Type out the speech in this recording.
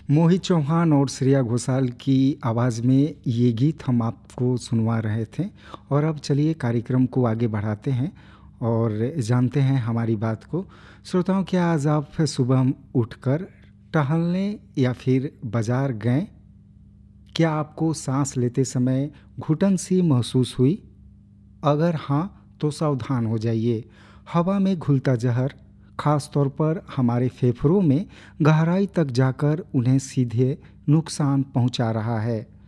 मोहित चौहान और श्रेया घोषाल की आवाज़ में ये गीत हम आपको सुनवा रहे थे। और अब चलिए कार्यक्रम को आगे बढ़ाते हैं और जानते हैं हमारी बात को। श्रोताओं, क्या आज आप सुबह उठकर टहलने या फिर बाज़ार गए? क्या आपको सांस लेते समय घुटन सी महसूस हुई? अगर हाँ, तो सावधान हो जाइए। हवा में घुलता जहर खास तौर पर हमारे फेफड़ों में गहराई तक जाकर उन्हें सीधे नुकसान पहुंचा रहा है।